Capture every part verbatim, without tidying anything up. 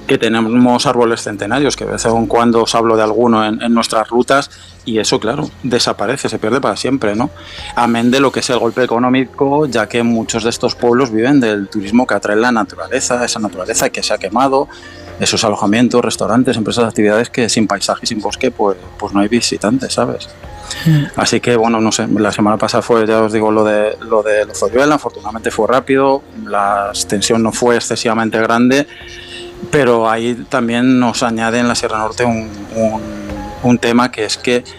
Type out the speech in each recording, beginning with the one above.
que tenemos árboles centenarios, que de vez en cuando os hablo de alguno en, en nuestras rutas, y eso, claro, desaparece, se pierde para siempre, ¿no? Amén de lo que es el golpe económico, ya que muchos de estos pueblos viven del turismo que atrae la naturaleza, esa naturaleza que se ha quemado, esos alojamientos, restaurantes, empresas, actividades que sin paisaje y sin bosque, pues, pues no hay visitantes, ¿sabes? Mm. Así que, bueno, no sé, la semana pasada fue, ya os digo, lo de lo de Lozoyuela, afortunadamente fue rápido, la extensión no fue excesivamente grande, pero ahí también nos añade en la Sierra Norte un, un, un tema, que es que eh,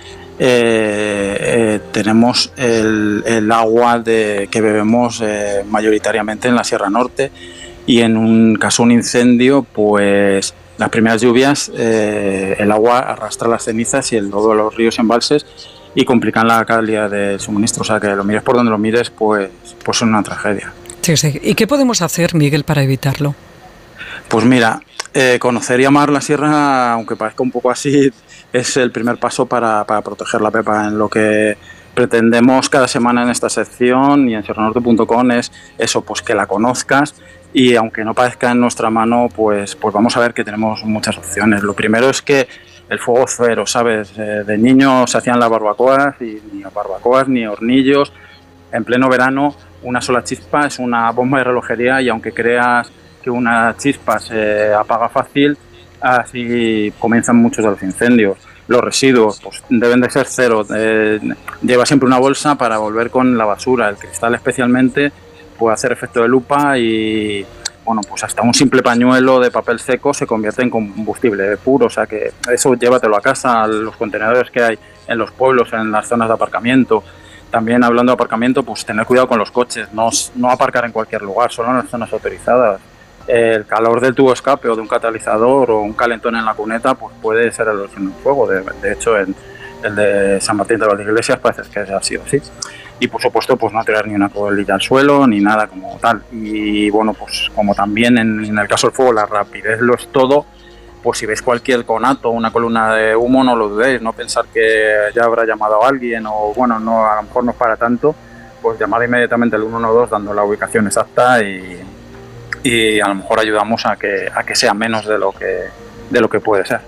eh, tenemos el, el agua de, que bebemos eh, mayoritariamente en la Sierra Norte, y en un caso de un incendio, pues las primeras lluvias, eh, el agua arrastra las cenizas y el lodo de los ríos y embalses y complican la calidad del suministro. O sea, que lo mires por donde lo mires, pues, pues es una tragedia. Sí, sí. ¿Y qué podemos hacer, Miguel, para evitarlo? Pues mira, eh, conocer y amar la sierra, aunque parezca un poco así, es el primer paso para, para proteger la pepa. En lo que pretendemos cada semana en esta sección y en sierra norte punto com es eso, pues que la conozcas, y aunque no parezca en nuestra mano, pues, pues vamos a ver que tenemos muchas opciones. Lo primero es que el fuego cero, ¿sabes? Eh, de niño se hacían las barbacoas, y ni barbacoas ni hornillos. En pleno verano, una sola chispa es una bomba de relojería, y aunque creas que una chispa se apaga fácil, así comienzan muchos de los incendios. Los residuos pues deben de ser cero. Eh, lleva siempre una bolsa para volver con la basura. El cristal especialmente puede hacer efecto de lupa, y bueno, pues hasta un simple pañuelo de papel seco se convierte en combustible puro. O sea que eso llévatelo a casa, a los contenedores que hay en los pueblos, en las zonas de aparcamiento. También, hablando de aparcamiento, pues tener cuidado con los coches, no, no aparcar en cualquier lugar, solo en las zonas autorizadas. El calor del tubo escape o de un catalizador o un calentón en la cuneta, pues puede ser el origen del fuego. De, de hecho, el, el de San Martín de las Iglesias parece que ha sido así. Y por supuesto, pues no tirar ni una colilla al suelo ni nada como tal. Y bueno, pues como también en, en el caso del fuego la rapidez lo es todo, pues si veis cualquier conato, una columna de humo, no lo dudéis, no pensar que ya habrá llamado a alguien, o bueno, no, a lo mejor no es para tanto, pues llamad inmediatamente al uno uno dos dando la ubicación exacta, y y a lo mejor ayudamos a que a que sea menos de lo que de lo que puede ser.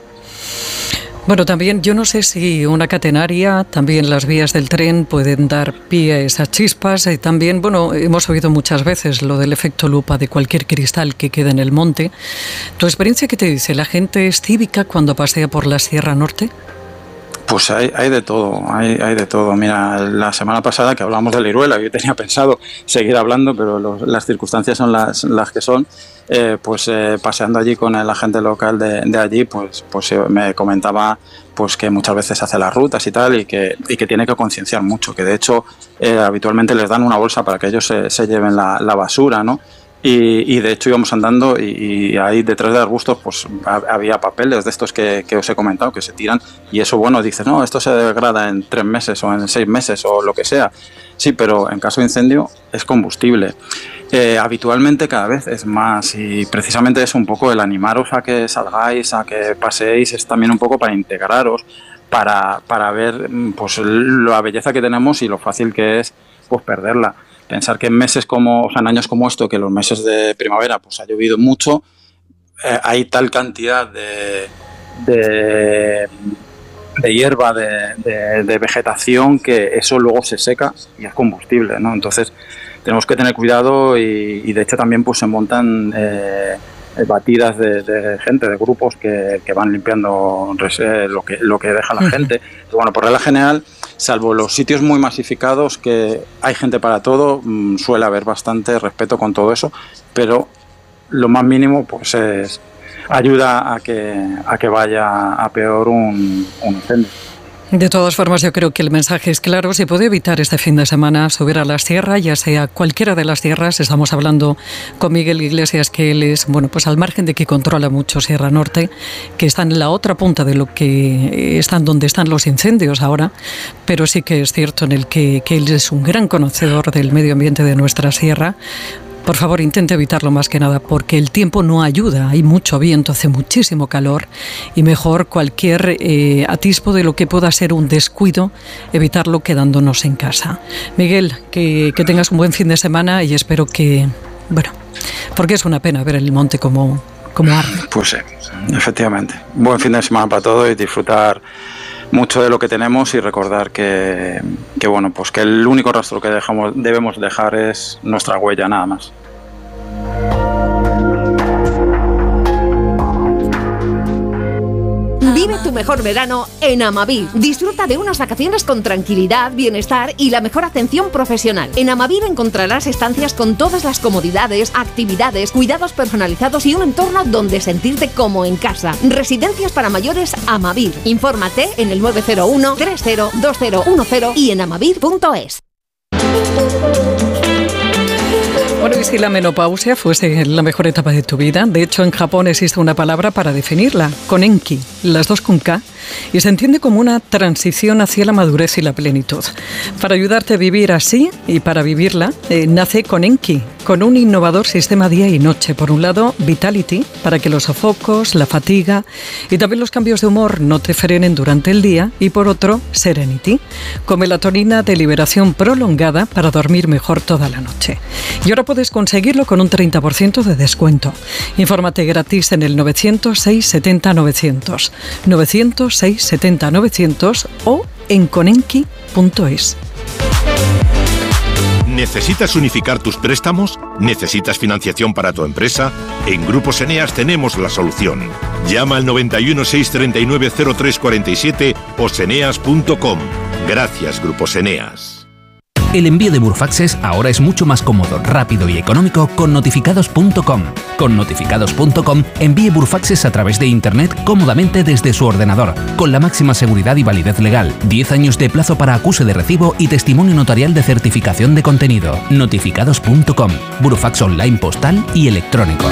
Bueno, también yo no sé si una catenaria, también las vías del tren pueden dar pie a esas chispas. Y también, bueno, hemos oído muchas veces lo del efecto lupa de cualquier cristal que quede en el monte. ¿Tu experiencia qué te dice? ¿La gente es cívica cuando pasea por la Sierra Norte? Pues hay, hay de todo, hay, hay de todo. Mira, la semana pasada que hablamos de la Iruela, yo tenía pensado seguir hablando, pero los, las circunstancias son las, las que son. Eh, pues eh, paseando allí con el agente local de, de allí, pues, pues eh, me comentaba pues que muchas veces hace las rutas y tal, y que, y que tiene que concienciar mucho, que de hecho eh, habitualmente les dan una bolsa para que ellos se, se lleven la, la basura, ¿no? Y, y de hecho íbamos andando, y, y ahí detrás de arbustos pues había papeles de estos que, que os he comentado, que se tiran, y eso, bueno, dices, no, esto se degrada en tres meses o en seis meses o lo que sea. Sí, pero en caso de incendio es combustible. Eh, habitualmente cada vez es más, y precisamente es un poco el animaros a que salgáis, a que paseéis, es también un poco para integraros, para, para ver pues la belleza que tenemos y lo fácil que es pues perderla. Pensar que en meses como, o sea, en años como esto, que los meses de primavera pues ha llovido mucho, eh, hay tal cantidad de, de, de hierba, de, de, de vegetación, que eso luego se seca y es combustible, ¿no? Entonces tenemos que tener cuidado, y, y de hecho también pues se montan eh, batidas de, de gente, de grupos que, que van limpiando eh, lo que lo que deja la gente. Pero bueno, por regla general, salvo los sitios muy masificados, que hay gente para todo, mmm, suele haber bastante respeto con todo eso, pero lo más mínimo pues es ayuda a que a que vaya a peor un, un incendio. De todas formas, yo creo que el mensaje es claro. Se puede evitar este fin de semana subir a la sierra, ya sea cualquiera de las sierras. Estamos hablando con Miguel Iglesias, que él es, bueno, pues al margen de que controla mucho Sierra Norte, que está en la otra punta de lo que están donde están los incendios ahora, pero sí que es cierto en el que, que él es un gran conocedor del medio ambiente de nuestra sierra. Por favor, intente evitarlo más que nada, porque el tiempo no ayuda. Hay mucho viento, hace muchísimo calor, y mejor cualquier eh, atisbo de lo que pueda ser un descuido, evitarlo quedándonos en casa. Miguel, que, que tengas un buen fin de semana, y espero que, bueno, porque es una pena ver el monte como, como arde. Pues sí, efectivamente. Buen fin de semana para todos y disfrutar mucho de lo que tenemos y recordar que, que bueno, pues que el único rastro que dejamos, debemos dejar es nuestra huella, nada más. Vive tu mejor verano en Amavir. Disfruta de unas vacaciones con tranquilidad, bienestar y la mejor atención profesional. En Amavir encontrarás estancias con todas las comodidades, actividades, cuidados personalizados y un entorno donde sentirte como en casa. Residencias para mayores Amavir. Infórmate en el nueve cero uno, tres cero, dos cero uno cero y en amavir punto es. Bueno, y si la menopausia fuese la mejor etapa de tu vida, de hecho en Japón existe una palabra para definirla, konenki, las dos con K, y se entiende como una transición hacia la madurez y la plenitud. Para ayudarte a vivir así y para vivirla, eh, nace Konenki, con un innovador sistema día y noche. Por un lado, Vitality, para que los sofocos, la fatiga y también los cambios de humor no te frenen durante el día, y por otro, Serenity, con melatonina de liberación prolongada para dormir mejor toda la noche. Y ahora puedes conseguirlo con un treinta por ciento de descuento. Infórmate gratis en el novecientos seis setenta novecientos, novecientos seis setenta novecientos o en konenki punto es. ¿Necesitas unificar tus préstamos? ¿Necesitas financiación para tu empresa? En Grupos Eneas tenemos la solución. Llama al noventa y uno, seiscientos treinta y nueve, cero tres cuarenta y siete o seneas punto com. Gracias, Grupos Eneas. El envío de Burfaxes ahora es mucho más cómodo, rápido y económico con notificados punto com. Con notificados punto com envíe Burfaxes a través de Internet cómodamente desde su ordenador, con la máxima seguridad y validez legal, diez años de plazo para acuse de recibo y testimonio notarial de certificación de contenido. notificados punto com, Burfax online postal y electrónico.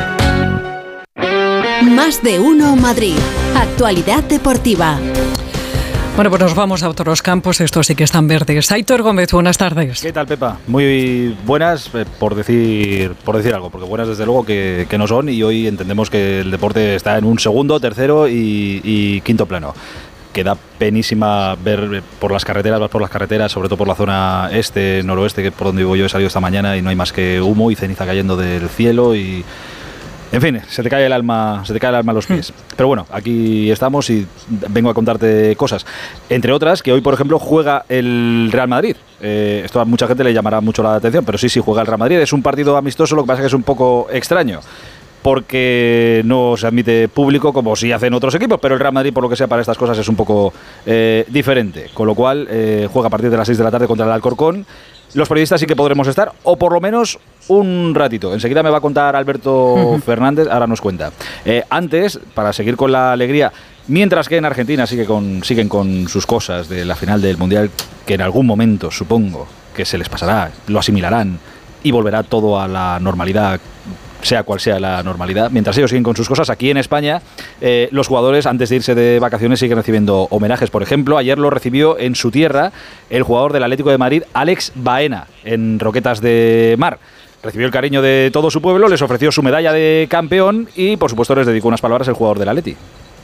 Más de uno Madrid. Actualidad deportiva. Bueno, pues nos vamos a otros campos, estos sí que están verdes. Aitor Gómez, buenas tardes. ¿Qué tal, Pepa? Muy buenas, eh, por decir por decir algo, porque buenas desde luego que, que no son, y hoy entendemos que el deporte está en un segundo, tercero y, y quinto plano. Que da penísima ver por las carreteras, vas por las carreteras, sobre todo por la zona este, noroeste, que es por donde vivo yo, he salido esta mañana y no hay más que humo y ceniza cayendo del cielo y... En fin, se te cae el alma, se te cae el alma a los pies. Pero bueno, aquí estamos y vengo a contarte cosas. Entre otras, que hoy, por ejemplo, juega el Real Madrid. Eh, esto a mucha gente le llamará mucho la atención, pero sí, sí juega el Real Madrid. Es un partido amistoso, lo que pasa es que es un poco extraño, porque no se admite público como si hacen otros equipos, pero el Real Madrid, por lo que sea, para estas cosas es un poco eh, diferente. Con lo cual, eh, juega a partir de las seis de la tarde contra el Alcorcón. Los periodistas sí que podremos estar, o por lo menos un ratito. Enseguida me va a contar Alberto uh-huh. Fernández, ahora nos cuenta. Eh, antes, para seguir con la alegría, mientras que en Argentina sigue con, siguen con sus cosas de la final del Mundial, que en algún momento, supongo, que se les pasará, lo asimilarán y volverá todo a la normalidad, sea cual sea la normalidad. Mientras ellos siguen con sus cosas, aquí en España, eh, los jugadores, antes de irse de vacaciones, siguen recibiendo homenajes. Por ejemplo, ayer lo recibió en su tierra el jugador del Atlético de Madrid, Alex Baena, en Roquetas de Mar. Recibió el cariño de todo su pueblo, les ofreció su medalla de campeón y, por supuesto, les dedicó unas palabras el jugador del Atleti.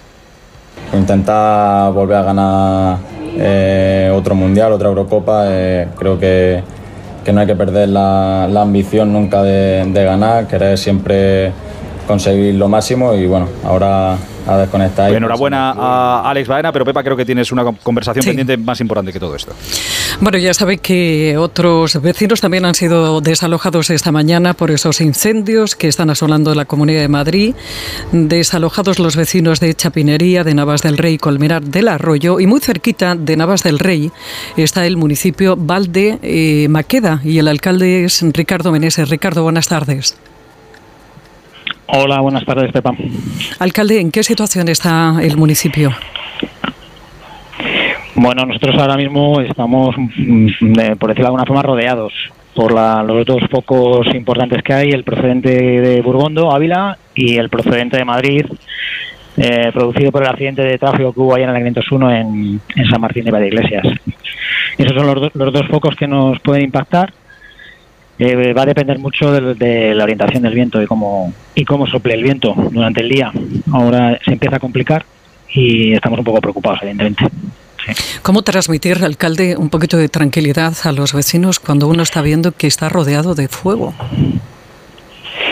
Intentar volver a ganar eh, otro Mundial, otra Eurocopa, eh, creo que que no hay que perder la, la ambición nunca de, de ganar, querer siempre conseguir lo máximo y bueno, ahora a desconectar. Enhorabuena a Alex Baena, pero Pepa, creo que tienes una conversación sí. pendiente más importante que todo esto. Bueno, ya sabe que otros vecinos también han sido desalojados esta mañana por esos incendios que están asolando la Comunidad de Madrid. Desalojados los vecinos de Chapinería, de Navas del Rey, Colmenar del Arroyo, y muy cerquita de Navas del Rey está el municipio Valde eh, Maqueda, y el alcalde es Ricardo Meneses. Ricardo, buenas tardes. Hola, buenas tardes, Pepa. Alcalde, ¿en qué situación está el municipio? Bueno, nosotros ahora mismo estamos, por decirlo de alguna forma, rodeados por la, los dos focos importantes que hay, el procedente de Burgondo, Ávila, y el procedente de Madrid, eh, producido por el accidente de tráfico que hubo allá en el quinientos uno en, en San Martín de Valdeiglesias. Esos son los, do, los dos focos que nos pueden impactar. Eh, va a depender mucho de, de la orientación del viento y cómo, y cómo sople el viento durante el día. Ahora se empieza a complicar y estamos un poco preocupados, evidentemente. Sí. ¿Cómo transmitir, alcalde, un poquito de tranquilidad a los vecinos cuando uno está viendo que está rodeado de fuego?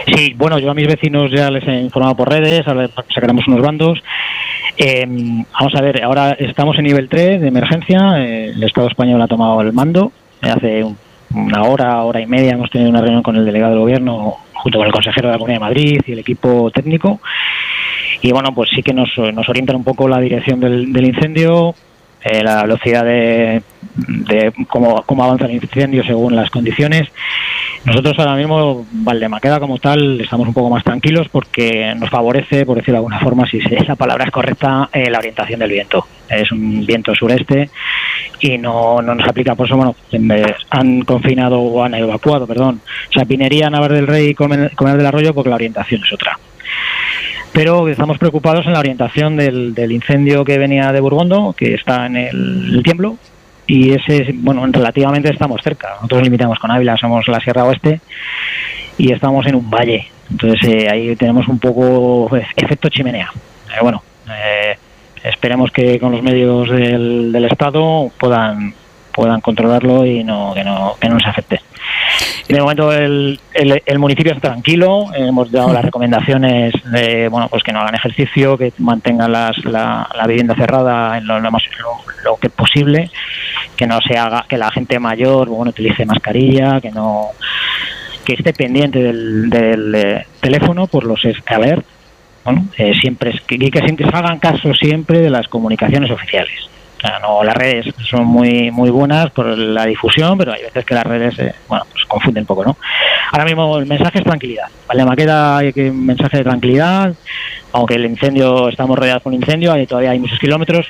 Sí, bueno, yo a mis vecinos ya les he informado por redes, ahora sacaremos unos bandos. Eh, vamos a ver, ahora estamos en nivel tres de emergencia, eh, el Estado español ha tomado el mando, eh, hace un, una hora, hora y media hemos tenido una reunión con el delegado del Gobierno junto con el consejero de la Comunidad de Madrid y el equipo técnico, y bueno, pues sí que nos, nos orientan un poco la dirección del, del incendio, eh, la velocidad de, de cómo, cómo avanza el incendio según las condiciones. Nosotros ahora mismo, Valdemaqueda como tal, estamos un poco más tranquilos porque nos favorece, por decirlo de alguna forma, si esa palabra es correcta, eh, la orientación del viento. Es un viento sureste y no, no nos aplica, por eso, bueno, han confinado o han evacuado, perdón, o sea, Pinería, Navar del Rey y Colmenar del Arroyo porque la orientación es otra. Pero estamos preocupados en la orientación del, del incendio que venía de Burgondo, que está en el, el Tiemblo, y ese, bueno, relativamente estamos cerca. Nosotros limitamos con Ávila, somos la Sierra Oeste y estamos en un valle. Entonces eh, ahí tenemos un poco pues, efecto chimenea. Eh, bueno, eh, esperemos que con los medios del, del Estado puedan puedan controlarlo y no que no que no nos afecte. De momento el, el, el municipio está tranquilo, hemos dado las recomendaciones de bueno pues que no hagan ejercicio, que mantengan las, la, la vivienda cerrada en lo, lo más lo, lo que posible, que no se haga, que la gente mayor bueno utilice mascarilla, que no que esté pendiente del, del eh, teléfono por los alert, bueno, eh, siempre que, que siempre se hagan caso siempre de las comunicaciones oficiales. O sea, no, las redes son muy muy buenas por la difusión, pero hay veces que las redes eh, bueno pues confunden un poco, ¿no? Ahora mismo el mensaje es tranquilidad. Valdemaqueda hay que un mensaje de tranquilidad, aunque el incendio, estamos rodeados por un incendio, hay, todavía hay muchos kilómetros,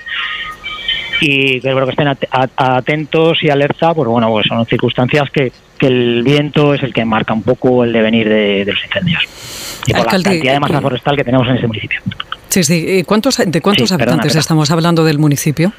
y creo que estén at atentos y alerta, pues bueno, pues son circunstancias que, que el viento es el que marca un poco el devenir de, de los incendios. Y por Alcalde, la cantidad de masa eh, forestal que tenemos en ese municipio. Sí, sí. ¿Cuántos, ¿De cuántos sí, habitantes perdona, estamos hablando del municipio?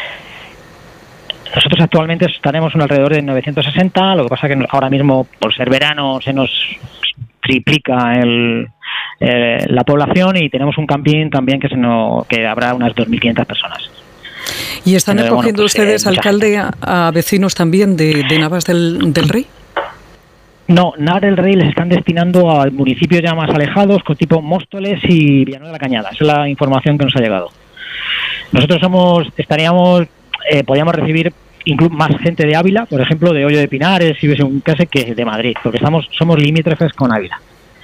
Nosotros actualmente estaremos un alrededor de novecientos sesenta, lo que pasa que ahora mismo, por ser verano, se nos triplica el, eh, la población y tenemos un camping también que, se nos, que habrá unas dos mil quinientas personas. ¿Y están Entonces, acogiendo bueno, pues, ustedes, eh, alcalde, a, a vecinos también de, de Navas del, del Rey? No, Navas del Rey les están destinando a municipios ya más alejados, con tipo Móstoles y Villanueva de la Cañada. Esa es la información que nos ha llegado. Nosotros somos, estaríamos, eh, podríamos recibir incluso más gente de Ávila, por ejemplo, de Hoyo de Pinares, si hubiese un caso, que de Madrid, porque estamos somos limítrofes con Ávila.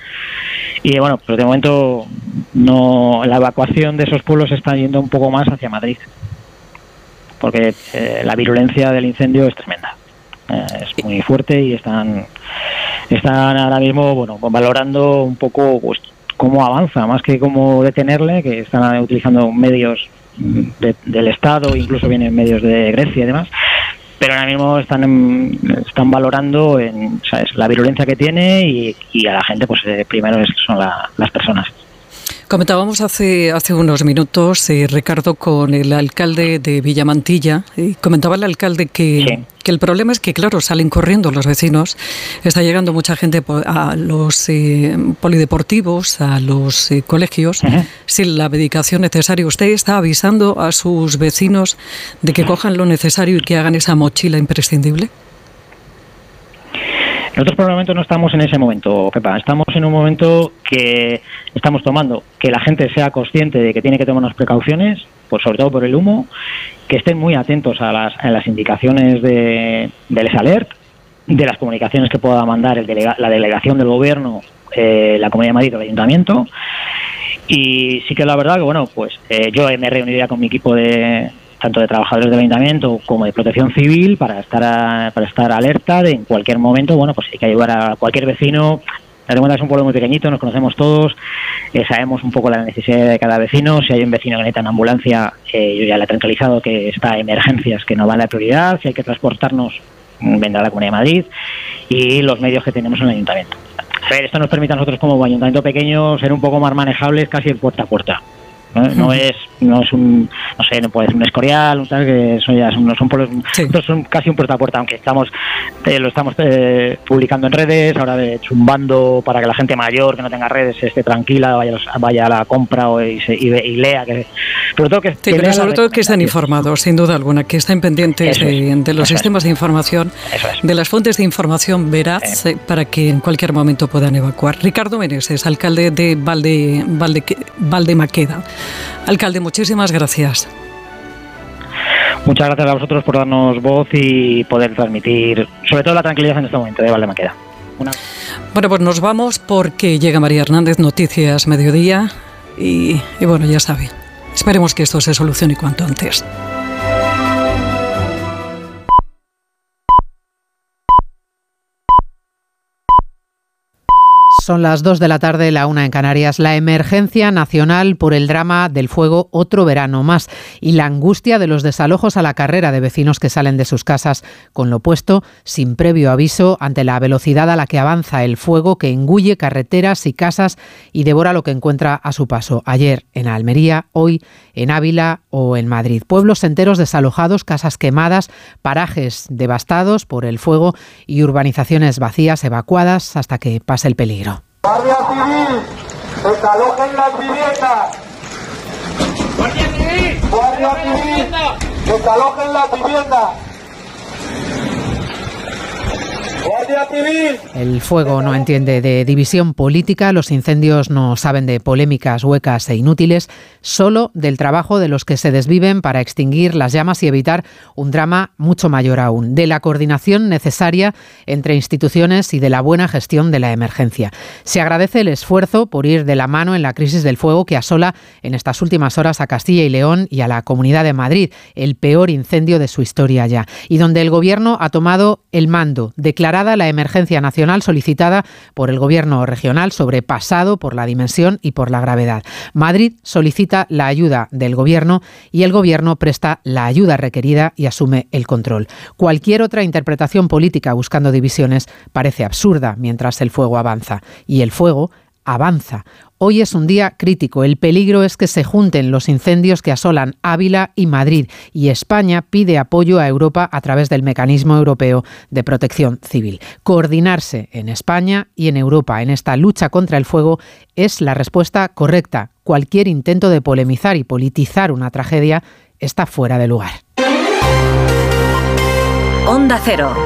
Y bueno, pues de momento no, la evacuación de esos pueblos está yendo un poco más hacia Madrid, porque eh, la virulencia del incendio es tremenda. Eh, es muy fuerte y están están ahora mismo bueno valorando un poco pues cómo avanza, más que cómo detenerle, que están utilizando medios de, del Estado, incluso vienen medios de Grecia y demás, pero ahora mismo están en, están valorando en, ¿sabes?, la virulencia que tiene y, y a la gente pues eh, primero es, son la, las personas. Comentábamos hace hace unos minutos, eh, Ricardo, con el alcalde de Villamantilla, y comentaba el alcalde que, sí. que el problema es que, claro, salen corriendo los vecinos, está llegando mucha gente a los eh, polideportivos, a los eh, colegios, uh-huh. sin la medicación necesaria. ¿Usted está avisando a sus vecinos de que cojan lo necesario y que hagan esa mochila imprescindible? Nosotros por el momento no estamos en ese momento, Pepa. Estamos en un momento que estamos tomando que la gente sea consciente de que tiene que tomar unas precauciones, pues sobre todo por el humo, que estén muy atentos a las, a las indicaciones de, del alert, de las comunicaciones que pueda mandar el delega, la delegación del Gobierno, eh, la Comunidad de Madrid o el Ayuntamiento. Y sí que la verdad que, bueno, pues eh, yo me reuniría con mi equipo de... tanto de trabajadores del Ayuntamiento como de Protección Civil para estar a, para estar alerta de en cualquier momento, bueno, pues hay que ayudar a cualquier vecino. La cuenta es un pueblo muy pequeñito, nos conocemos todos, eh, sabemos un poco la necesidad de cada vecino. Si hay un vecino que necesita una ambulancia, eh, yo ya le he tranquilizado que está emergencias, que no va a la prioridad. Si hay que transportarnos, vendrá a la Comunidad de Madrid y los medios que tenemos en el Ayuntamiento. A ver, esto nos permite a nosotros como Ayuntamiento pequeño ser un poco más manejables casi de puerta a puerta. No, no es no es un no sé no puede ser un Escorial, un tal, que eso ya son, no son pueblos, sí. son casi un puerta a puerta, aunque estamos eh, lo estamos eh, publicando en redes ahora, de chumbando para que la gente mayor que no tenga redes esté tranquila, vaya vaya a la compra o y, se, y, y lea, que sobre todo que, sí, que pero sobre todo que estén informados, sin duda alguna, que estén pendientes de, es, de los sistemas es. de información, es. de las fuentes de información veraz, eh. para que en cualquier momento puedan evacuar. Ricardo Meneses, alcalde de Valde, Valde, Valdemaqueda. Alcalde, muchísimas gracias. Muchas gracias a vosotros por darnos voz y poder transmitir, sobre todo, la tranquilidad en este momento de Valdemaqueda. Una... Bueno, pues nos vamos porque llega María Hernández, Noticias Mediodía, y, y bueno, ya saben, esperemos que esto se solucione cuanto antes. Son las dos de la tarde, la una en Canarias. La emergencia nacional por el drama del fuego, otro verano más, y la angustia de los desalojos a la carrera de vecinos que salen de sus casas con lo puesto, sin previo aviso, ante la velocidad a la que avanza el fuego, que engulle carreteras y casas y devora lo que encuentra a su paso. Ayer en Almería, hoy en Ávila o en Madrid. Pueblos enteros desalojados, casas quemadas, parajes devastados por el fuego y urbanizaciones vacías, evacuadas hasta que pase el peligro. Guardia Civil, desalojen las viviendas. Guardia Civil, Guardia Civil, desalojen las viviendas. Guardia Civil. El fuego no entiende de división política, los incendios no saben de polémicas huecas e inútiles, solo del trabajo de los que se desviven para extinguir las llamas y evitar un drama mucho mayor aún, de la coordinación necesaria entre instituciones y de la buena gestión de la emergencia. Se agradece el esfuerzo por ir de la mano en la crisis del fuego que asola en estas últimas horas a Castilla y León y a la Comunidad de Madrid, el peor incendio de su historia ya, y donde el Gobierno ha tomado el mando, declarada la emergencia nacional solicitada por el Gobierno regional, sobrepasado por la dimensión y por la gravedad. Madrid solicita la ayuda del Gobierno y el Gobierno presta la ayuda requerida y asume el control. Cualquier otra interpretación política buscando divisiones parece absurda mientras el fuego avanza. Y el fuego avanza. Hoy es un día crítico. El peligro es que se junten los incendios que asolan Ávila y Madrid, y España pide apoyo a Europa a través del Mecanismo Europeo de Protección Civil. Coordinarse en España y en Europa en esta lucha contra el fuego es la respuesta correcta. Cualquier intento de polemizar y politizar una tragedia está fuera de lugar. Onda Cero.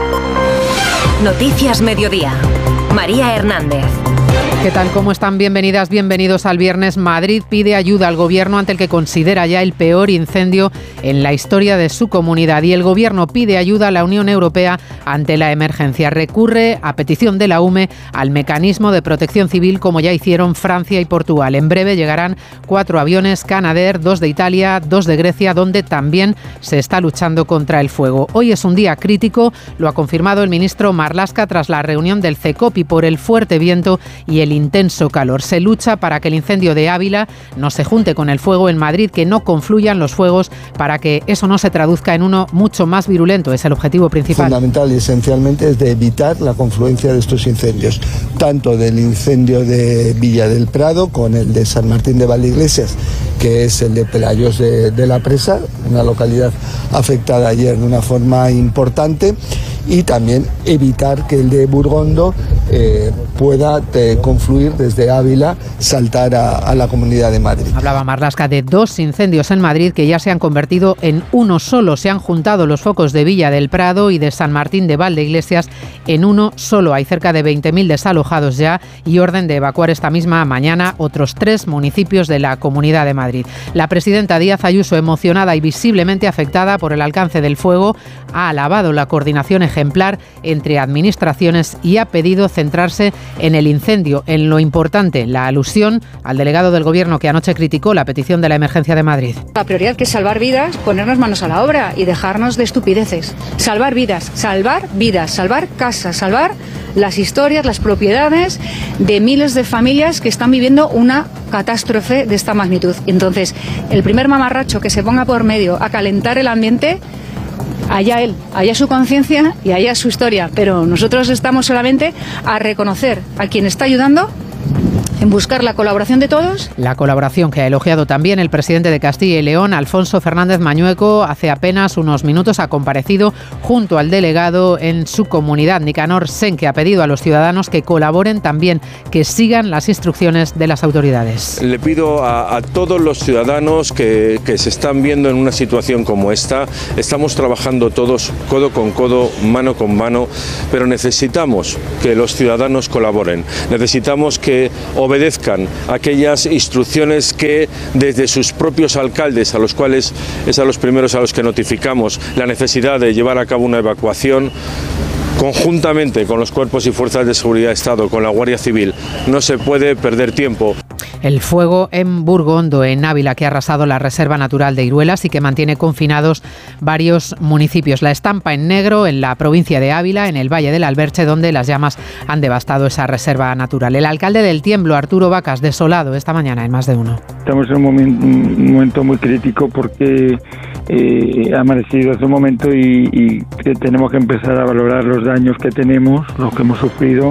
Noticias Mediodía. María Hernández. ¿Qué tal? ¿Cómo están? Bienvenidas, bienvenidos al viernes. Madrid pide ayuda al Gobierno ante el que considera ya el peor incendio en la historia de su comunidad, y el Gobierno pide ayuda a la Unión Europea ante la emergencia. Recurre, a petición de la U M E, al Mecanismo de Protección Civil, como ya hicieron Francia y Portugal. En breve llegarán cuatro aviones Canadair, dos de Italia, dos de Grecia, donde también se está luchando contra el fuego. Hoy es un día crítico, lo ha confirmado el ministro Marlaska tras la reunión del CECOPI, por el fuerte viento y el intenso calor. Se lucha para que el incendio de Ávila no se junte con el fuego en Madrid, que no confluyan los fuegos, para que eso no se traduzca en uno mucho más virulento. Es el objetivo principal. Fundamental y esencialmente es de evitar la confluencia de estos incendios, tanto del incendio de Villa del Prado con el de San Martín de Valdeiglesias, que es el de Pelayos de, de la Presa, una localidad afectada ayer de una forma importante, y también evitar que el de Burgondo eh, pueda eh, confluir desde Ávila, saltar a, a la Comunidad de Madrid. Hablaba Marlaska de dos incendios en Madrid que ya se han convertido en uno solo. Se han juntado los focos de Villa del Prado y de San Martín de Valdeiglesias en uno solo. Hay cerca de veinte mil desalojados ya y orden de evacuar esta misma mañana otros tres municipios de la Comunidad de Madrid. La presidenta Díaz Ayuso, emocionada y visiblemente afectada por el alcance del fuego, ha alabado la coordinación ejemplar entre administraciones y ha pedido centrarse en el incendio, en lo importante. La alusión al delegado del Gobierno que anoche criticó la petición de la emergencia de Madrid. La prioridad, que es salvar vidas, ponernos manos a la obra y dejarnos de estupideces. Salvar vidas, salvar vidas, salvar casas, salvar las historias, las propiedades de miles de familias que están viviendo una catástrofe de esta magnitud. Entonces, el primer mamarracho que se ponga por medio a calentar el ambiente, allá él, allá su conciencia y allá su historia, pero nosotros estamos solamente a reconocer a quien está ayudando en buscar la colaboración de todos. La colaboración que ha elogiado también el presidente de Castilla y León, Alfonso Fernández Mañueco. Hace apenas unos minutos ha comparecido junto al delegado en su comunidad, Nicanor Sen, que ha pedido a los ciudadanos que colaboren también, que sigan las instrucciones de las autoridades. Le pido a, a todos los ciudadanos que, que se están viendo en una situación como esta, estamos trabajando todos codo con codo, mano con mano, pero necesitamos que los ciudadanos colaboren, necesitamos que obedezcan aquellas instrucciones que desde sus propios alcaldes, a los cuales es a los primeros a los que notificamos la necesidad de llevar a cabo una evacuación, conjuntamente con los cuerpos y fuerzas de seguridad de Estado, con la Guardia Civil. No se puede perder tiempo. El fuego en Burgondo, en Ávila, que ha arrasado la Reserva Natural de Iruelas y que mantiene confinados varios municipios. La estampa en negro en la provincia de Ávila, en el Valle del Alberche, donde las llamas han devastado esa reserva natural. El alcalde del Tiemblo, Arturo Vacas, desolado esta mañana en Más de Uno. Estamos en un momento, un momento muy crítico porque eh, ha amanecido hace un momento y, y que tenemos que empezar a valorar los daños que tenemos, los que hemos sufrido.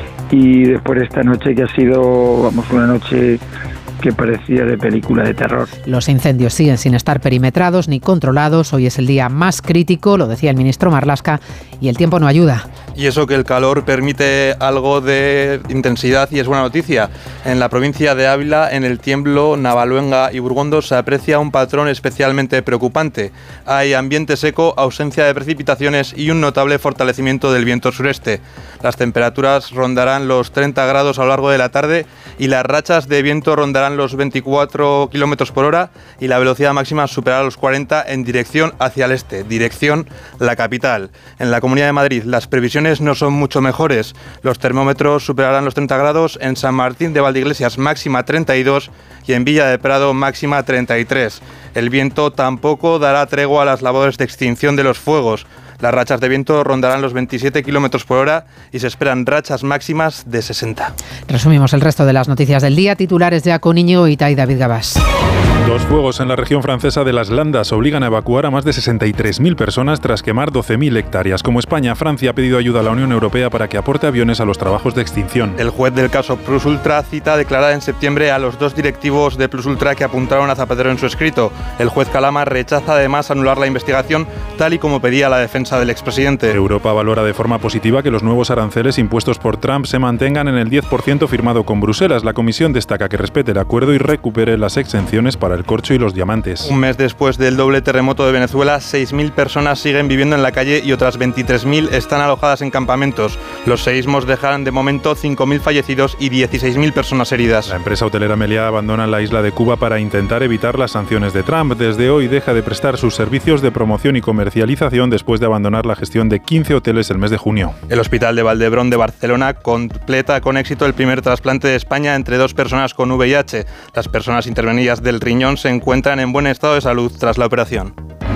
Y después de esta noche que ha sido, vamos, una noche que parecía de película de terror. Los incendios siguen sin estar perimetrados ni controlados. Hoy es el día más crítico, lo decía el ministro Marlaska, y el tiempo no ayuda. Y eso que el calor permite algo de intensidad y es buena noticia. En la provincia de Ávila, en el Tiemblo, Navaluenga y Burgondo se aprecia un patrón especialmente preocupante. Hay ambiente seco, ausencia de precipitaciones y un notable fortalecimiento del viento sureste. Las temperaturas rondarán los treinta grados a lo largo de la tarde y las rachas de viento rondarán los veinticuatro kilómetros por hora y la velocidad máxima superará los cuarenta en dirección hacia el este, dirección la capital. En la Comunidad de Madrid las previsiones no son mucho mejores. Los termómetros superarán los treinta grados, en San Martín de Valdeiglesias máxima treinta y dos y en Villa de Prado máxima treinta y tres. El viento tampoco dará tregua a las labores de extinción de los fuegos. Las rachas de viento rondarán los veintisiete kilómetros por hora y se esperan rachas máximas de sesenta. Resumimos el resto de las noticias del día. Titulares de Iaco Niño y David Gabás. Los fuegos en la región francesa de las Landas obligan a evacuar a más de sesenta y tres mil personas tras quemar doce mil hectáreas. Como España, Francia ha pedido ayuda a la Unión Europea para que aporte aviones a los trabajos de extinción. El juez del caso Plus Ultra cita declarada en septiembre a los dos directivos de Plus Ultra que apuntaron a Zapatero en su escrito. El juez Calama rechaza además anular la investigación tal y como pedía la defensa del expresidente. Europa valora de forma positiva que los nuevos aranceles impuestos por Trump se mantengan en el diez por ciento firmado con Bruselas. La Comisión destaca que respete el acuerdo y recupere las exenciones para el corcho y los diamantes. Un mes después del doble terremoto de Venezuela, seis mil personas siguen viviendo en la calle y otras veintitrés mil están alojadas en campamentos. Los seísmos dejan de momento cinco mil fallecidos y dieciséis mil personas heridas. La empresa hotelera Meliá abandona la isla de Cuba para intentar evitar las sanciones de Trump. Desde hoy deja de prestar sus servicios de promoción y comercialización después de abandonar la gestión de quince hoteles el mes de junio. El Hospital de Valdebrón de Barcelona completa con éxito el primer trasplante de España entre dos personas con V I H. Las personas intervenidas del riñón se encuentran en buen estado de salud tras la operación.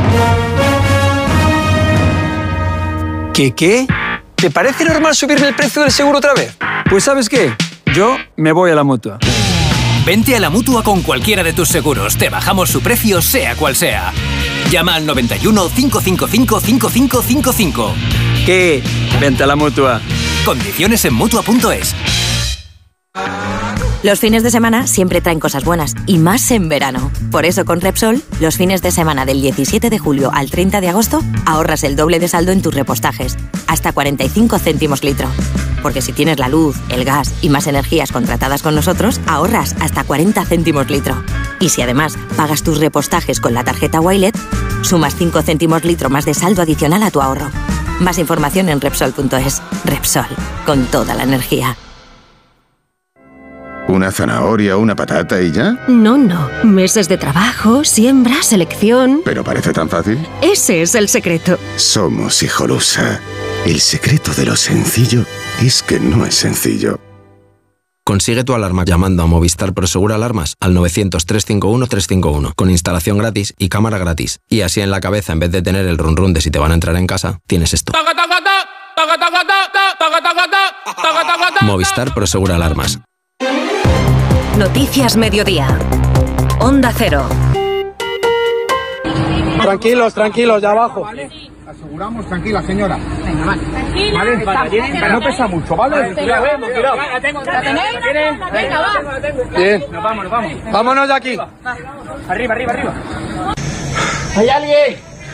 ¿Qué qué? ¿Te parece normal subirme el precio del seguro otra vez? Pues ¿sabes qué? Yo me voy a la Mutua. Vente a la Mutua con cualquiera de tus seguros. Te bajamos su precio, sea cual sea. Llama al noventa y uno, cinco cinco cinco, cinco cinco cinco cinco. ¿Qué? Vente a la Mutua. Condiciones en Mutua punto es. Los fines de semana siempre traen cosas buenas, y más en verano. Por eso con Repsol, los fines de semana del diecisiete de julio al treinta de agosto, ahorras el doble de saldo en tus repostajes, hasta cuarenta y cinco céntimos litro. Porque si tienes la luz, el gas y más energías contratadas con nosotros, ahorras hasta cuarenta céntimos litro. Y si además pagas tus repostajes con la tarjeta Wilet, sumas cinco céntimos litro más de saldo adicional a tu ahorro. Más información en Repsol punto es. Repsol, con toda la energía. ¿Una zanahoria o una patata y ya? No, no. Meses de trabajo, siembra, selección... ¿Pero parece tan fácil? Ese es el secreto. Somos Hijolusa. El secreto de lo sencillo es que no es sencillo. Consigue tu alarma llamando a Movistar Prosegur Alarmas al novecientos, trescientos cincuenta y uno, trescientos cincuenta y uno con instalación gratis y cámara gratis. Y así en la cabeza, en vez de tener el run run de si te van a entrar en casa, tienes esto. Movistar Prosegur Alarmas. Noticias Mediodía. Onda Cero. Tranquilos, tranquilos, de abajo. Aseguramos, tranquila, señora. Venga, vale. Tranquila. Vale, vale, tiene, no pesa mucho, ¿vale? Vale, Cuidado, tengo, cuidado. la tengo, ¿La la tenéis? Venga, va. Bien. Nos vamos, nos vamos. Vámonos de aquí. Arriba, arriba, arriba. ¿Hay alguien?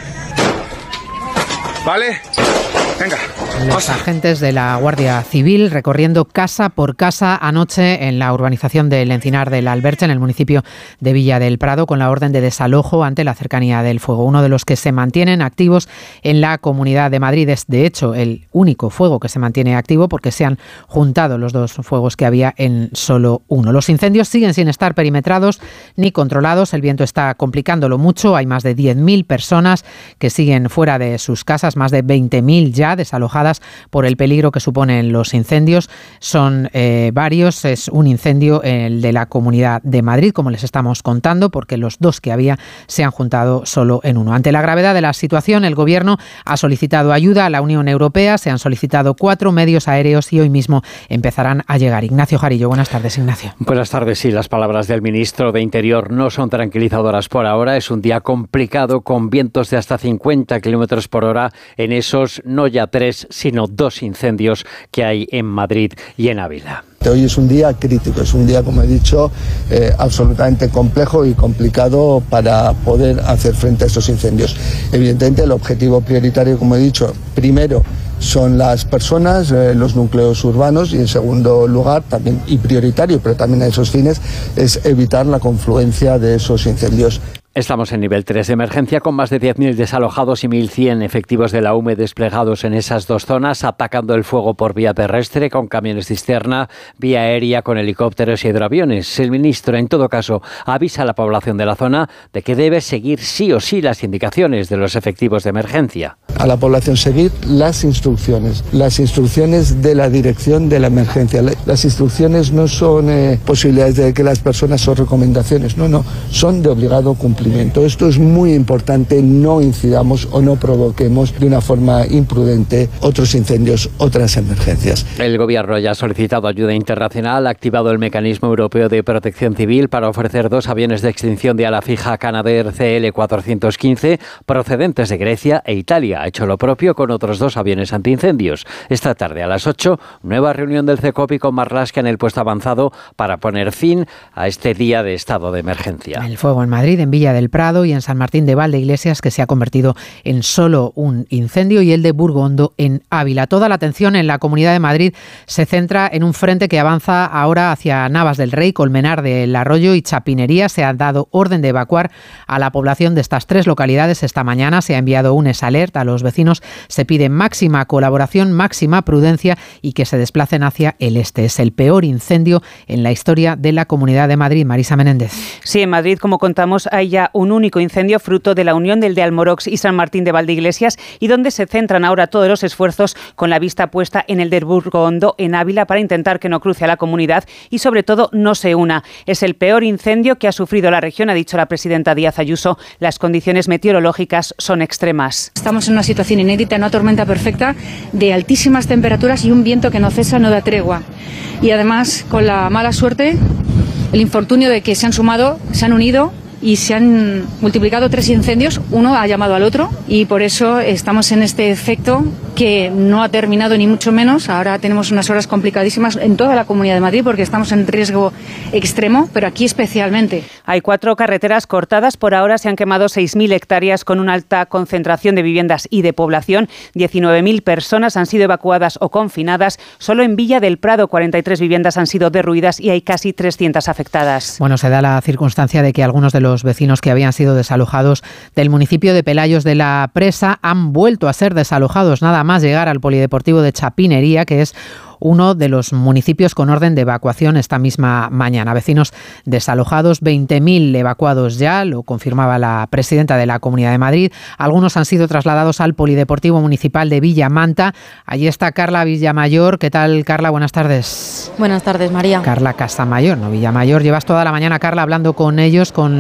Vale. Venga. Los agentes de la Guardia Civil recorriendo casa por casa anoche en la urbanización del Encinar del Alberche, en el municipio de Villa del Prado, con la orden de desalojo ante la cercanía del fuego. Uno de los que se mantienen activos en la Comunidad de Madrid es, de hecho, el único fuego que se mantiene activo porque se han juntado los dos fuegos que había en solo uno. Los incendios siguen sin estar perimetrados ni controlados. El viento está complicándolo mucho. Hay más de diez mil personas que siguen fuera de sus casas, más de veinte mil ya desalojadas por el peligro que suponen los incendios. Son eh, varios. Es un incendio, el de la Comunidad de Madrid, como les estamos contando, porque los dos que había se han juntado solo en uno. Ante la gravedad de la situación, el Gobierno ha solicitado ayuda a la Unión Europea. Se han solicitado cuatro medios aéreos y hoy mismo empezarán a llegar. Ignacio Jarillo, buenas tardes, Ignacio. Buenas tardes. Sí, las palabras del ministro de Interior no son tranquilizadoras por ahora. Es un día complicado con vientos de hasta cincuenta kilómetros por hora en esos no ya tres, sino dos incendios que hay en Madrid y en Ávila. Hoy es un día crítico, es un día, como he dicho, eh, absolutamente complejo y complicado para poder hacer frente a estos incendios. Evidentemente, el objetivo prioritario, como he dicho, primero son las personas, eh, los núcleos urbanos, y en segundo lugar, también y prioritario, pero también a esos fines, es evitar la confluencia de esos incendios. Estamos en nivel tres de emergencia con más de diez mil desalojados y mil cien efectivos de la U M E desplegados en esas dos zonas, atacando el fuego por vía terrestre con camiones cisterna, vía aérea con helicópteros y hidroaviones. El ministro, en todo caso, avisa a la población de la zona de que debe seguir sí o sí las indicaciones de los efectivos de emergencia. A la población seguir las instrucciones, las instrucciones de la dirección de la emergencia. Las instrucciones no son eh, posibilidades de que las personas son recomendaciones, no, no, son de obligado cumplimiento. Esto es muy importante, no incidamos o no provoquemos de una forma imprudente otros incendios, otras emergencias. El Gobierno ya ha solicitado ayuda internacional, ha activado el Mecanismo Europeo de Protección Civil para ofrecer dos aviones de extinción de ala fija Canadair C L cuatrocientos quince procedentes de Grecia e Italia. Ha hecho lo propio con otros dos aviones antiincendios. Esta tarde a las ocho, nueva reunión del CECOPI con Marlaska en el puesto avanzado para poner fin a este día de estado de emergencia. El fuego en Madrid, en Villa del Prado y en San Martín de Valdeiglesias, que se ha convertido en solo un incendio, y el de Burgondo en Ávila. Toda la atención en la Comunidad de Madrid se centra en un frente que avanza ahora hacia Navas del Rey, Colmenar del Arroyo y Chapinería. Se ha dado orden de evacuar a la población de estas tres localidades esta mañana. Se ha enviado un S-Alert a los vecinos. Se pide máxima colaboración, máxima prudencia y que se desplacen hacia el este. Es el peor incendio en la historia de la Comunidad de Madrid. Marisa Menéndez. Sí, en Madrid, como contamos, hay ya un único incendio fruto de la unión del de Almorox y San Martín de Valdeiglesias, y donde se centran ahora todos los esfuerzos con la vista puesta en el de Burgondo en Ávila para intentar que no cruce a la comunidad y sobre todo no se una. Es el peor incendio que ha sufrido la región, ha dicho la presidenta Díaz Ayuso. Las condiciones meteorológicas son extremas. Estamos en una situación inédita, una tormenta perfecta de altísimas temperaturas y un viento que no cesa, no da tregua. Y además con la mala suerte, el infortunio de que se han sumado, se han unido y se han multiplicado tres incendios, uno ha llamado al otro y por eso estamos en este efecto que no ha terminado ni mucho menos. Ahora tenemos unas horas complicadísimas en toda la Comunidad de Madrid porque estamos en riesgo extremo, pero aquí especialmente. Hay cuatro carreteras cortadas. Por ahora se han quemado seis mil hectáreas con una alta concentración de viviendas y de población. diecinueve mil personas han sido evacuadas o confinadas. Solo en Villa del Prado cuarenta y tres viviendas han sido derruidas y hay casi trescientas afectadas. Bueno, se da la circunstancia de que algunos de los vecinos que habían sido desalojados del municipio de Pelayos de la Presa han vuelto a ser desalojados nada más llegar al polideportivo de Chapinería, que es uno de los municipios con orden de evacuación esta misma mañana. Vecinos desalojados, veinte mil evacuados ya, lo confirmaba la presidenta de la Comunidad de Madrid. Algunos han sido trasladados al Polideportivo Municipal de Villamanta. Allí está Carla Villamayor. ¿Qué tal, Carla? Buenas tardes. Buenas tardes, María. Carla Casamayor, no Villamayor. Llevas toda la mañana, Carla, hablando con ellos, con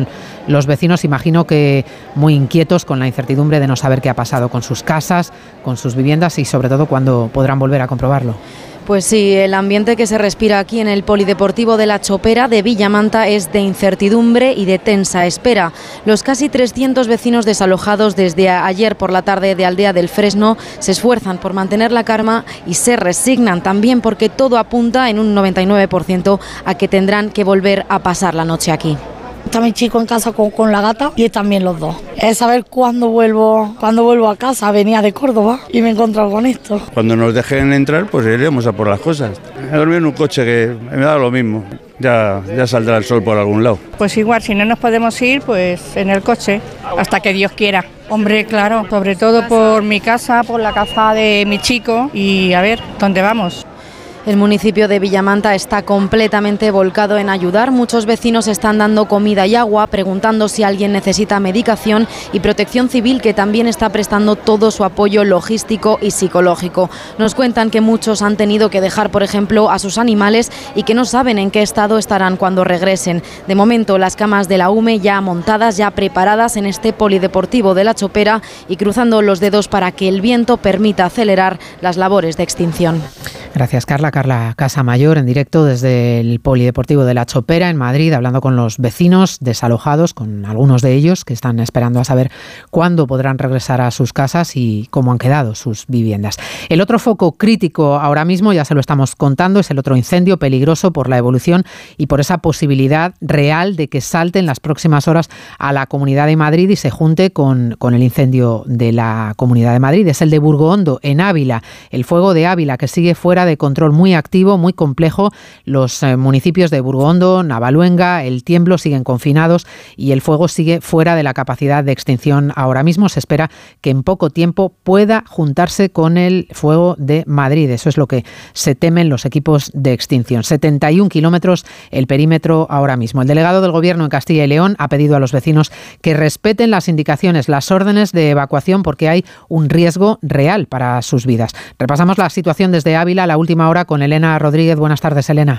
Los vecinos, imagino que muy inquietos con la incertidumbre de no saber qué ha pasado con sus casas, con sus viviendas y sobre todo cuándo podrán volver a comprobarlo. Pues sí, el ambiente que se respira aquí en el Polideportivo de La Chopera de Villamanta es de incertidumbre y de tensa espera. Los casi trescientos vecinos desalojados desde ayer por la tarde de Aldea del Fresno se esfuerzan por mantener la calma y se resignan también porque todo apunta en un noventa y nueve por ciento a que tendrán que volver a pasar la noche aquí. Está mi chico en casa con, con la gata y también los dos. Es saber cuándo vuelvo, cuándo vuelvo a casa. Venía de Córdoba y me he encontrado con esto. Cuando nos dejen entrar, pues iremos a por las cosas. He dormido en un coche que me da lo mismo. Ya, ya saldrá el sol por algún lado. Pues igual, si no nos podemos ir, pues en el coche, hasta que Dios quiera. Hombre, claro, sobre todo por mi casa, por la casa de mi chico y a ver, ¿dónde vamos? El municipio de Villamanta está completamente volcado en ayudar. Muchos vecinos están dando comida y agua, preguntando si alguien necesita medicación y Protección Civil, que también está prestando todo su apoyo logístico y psicológico. Nos cuentan que muchos han tenido que dejar, por ejemplo, a sus animales y que no saben en qué estado estarán cuando regresen. De momento, las camas de la U M E ya montadas, ya preparadas en este polideportivo de La Chopera y cruzando los dedos para que el viento permita acelerar las labores de extinción. Gracias, Carla. Carla Casamayor, en directo desde el Polideportivo de La Chopera, en Madrid, hablando con los vecinos desalojados, con algunos de ellos que están esperando a saber cuándo podrán regresar a sus casas y cómo han quedado sus viviendas. El otro foco crítico ahora mismo, ya se lo estamos contando, es el otro incendio peligroso por la evolución y por esa posibilidad real de que salte en las próximas horas a la Comunidad de Madrid y se junte con, con el incendio de la Comunidad de Madrid. Es el de Burgondo, en Ávila, el fuego de Ávila, que sigue fuera de control, muy activo, muy complejo. Los eh, municipios de Burgondo, Navaluenga, El Tiemblo siguen confinados y el fuego sigue fuera de la capacidad de extinción ahora mismo. Se espera que en poco tiempo pueda juntarse con el fuego de Madrid. Eso es lo que se temen los equipos de extinción. setenta y un kilómetros el perímetro ahora mismo. El delegado del Gobierno en Castilla y León ha pedido a los vecinos que respeten las indicaciones, las órdenes de evacuación, porque hay un riesgo real para sus vidas. Repasamos la situación desde Ávila a la última hora con Elena Rodríguez. Buenas tardes, Elena.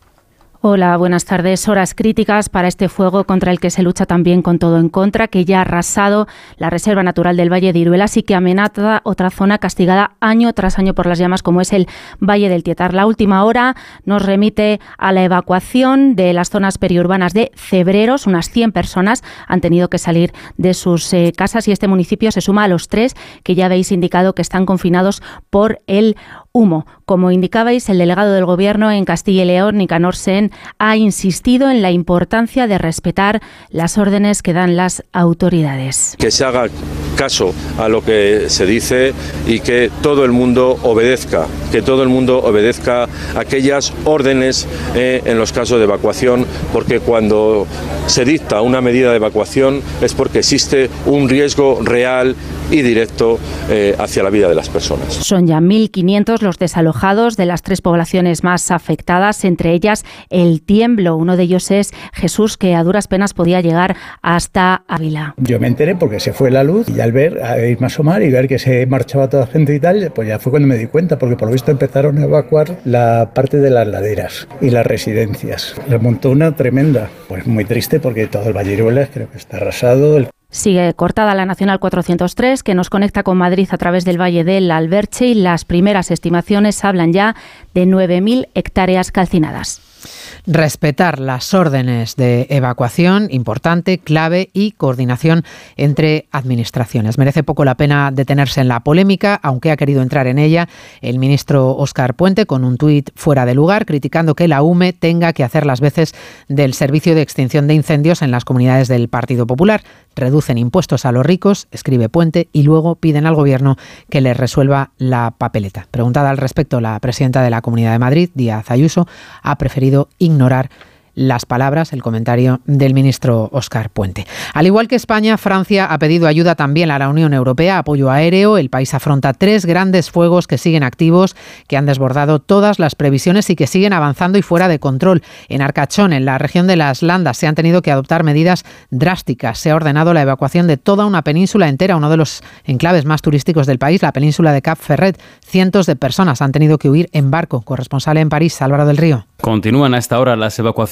Hola, buenas tardes. Horas críticas para este fuego contra el que se lucha también con todo en contra, que ya ha arrasado la Reserva Natural del Valle de Iruelas y que amenaza otra zona castigada año tras año por las llamas, como es el Valle del Tietar. La última hora nos remite a la evacuación de las zonas periurbanas de Cebreros. Unas cien personas han tenido que salir de sus eh, casas y este municipio se suma a los tres que ya habéis indicado que están confinados por el humo. Como indicabais, el delegado del Gobierno en Castilla y León, Nicanor Sen, ha insistido en la importancia de respetar las órdenes que dan las autoridades. Que se haga caso a lo que se dice y que todo el mundo obedezca, que todo el mundo obedezca aquellas órdenes eh, en los casos de evacuación, porque cuando se dicta una medida de evacuación es porque existe un riesgo real y directo eh, hacia la vida de las personas. Son ya mil quinientos los desalojados de las tres poblaciones más afectadas, entre ellas El Tiemblo. Uno de ellos es Jesús, que a duras penas podía llegar hasta Ávila. Yo me enteré porque se fue la luz y al ver, a irme a asomar y ver que se marchaba toda la gente y tal, pues ya fue cuando me di cuenta, porque por lo visto empezaron a evacuar la parte de las laderas y las residencias. Les montó una tremenda, pues muy triste porque todo el Valle Iruelas creo que está arrasado. El Sigue cortada la Nacional cuatrocientos tres, que nos conecta con Madrid a través del Valle del Alberche, y las primeras estimaciones hablan ya de nueve mil hectáreas calcinadas. Respetar las órdenes de evacuación, importante, clave, y coordinación entre administraciones. Merece poco la pena detenerse en la polémica, aunque ha querido entrar en ella el ministro Óscar Puente con un tuit fuera de lugar, criticando que la U M E tenga que hacer las veces del servicio de extinción de incendios en las comunidades del Partido Popular. Reducen impuestos a los ricos, escribe Puente, y luego piden al Gobierno que les resuelva la papeleta. Preguntada al respecto, la presidenta de la Comunidad de Madrid, Díaz Ayuso, ha preferido ignorar las palabras, el comentario del ministro Óscar Puente. Al igual que España, Francia ha pedido ayuda también a la Unión Europea, apoyo aéreo. El país afronta tres grandes fuegos que siguen activos, que han desbordado todas las previsiones y que siguen avanzando y fuera de control. En Arcachón, en la región de las Landas, se han tenido que adoptar medidas drásticas. Se ha ordenado la evacuación de toda una península entera, uno de los enclaves más turísticos del país, la península de Cap Ferret. Cientos de personas han tenido que huir en barco. Corresponsal en París, Álvaro del Río. Continúan a esta hora las evacuaciones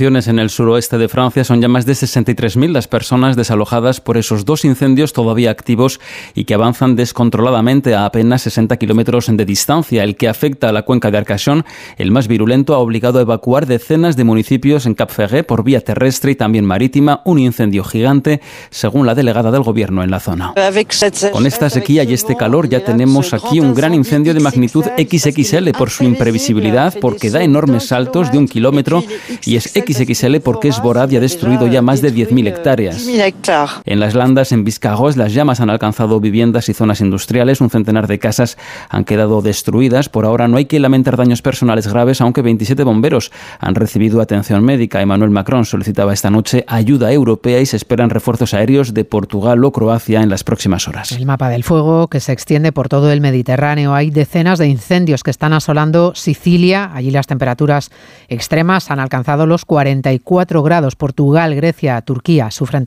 inundaciones en el suroeste de Francia. Son ya más de sesenta y tres mil las personas desalojadas por esos dos incendios todavía activos y que avanzan descontroladamente a apenas sesenta kilómetros de distancia. El que afecta a la cuenca de Arcachon, el más virulento, ha obligado a evacuar decenas de municipios en Cap-Ferret por vía terrestre y también marítima. Un incendio gigante, según la delegada del gobierno en la zona. Con esta sequía y este calor ya tenemos aquí un gran incendio de magnitud equis equis ele por su imprevisibilidad, porque da enormes saltos de un kilómetro, y es equis equis ele porque es voraz y ha destruido ya más de diez mil hectáreas. En las Landas, en Biscarrosse, las llamas han alcanzado viviendas y zonas industriales. Un centenar de casas han quedado destruidas. Por ahora no hay que lamentar daños personales graves, aunque veintisiete bomberos han recibido atención médica. Emmanuel Macron solicitaba esta noche ayuda europea y se esperan refuerzos aéreos de Portugal o Croacia en las próximas horas. El mapa del fuego que se extiende por todo el Mediterráneo. Hay decenas de incendios que están asolando Sicilia. Allí las temperaturas extremas han alcanzado los cuarenta y cuatro grados. Portugal, Grecia, Turquía sufren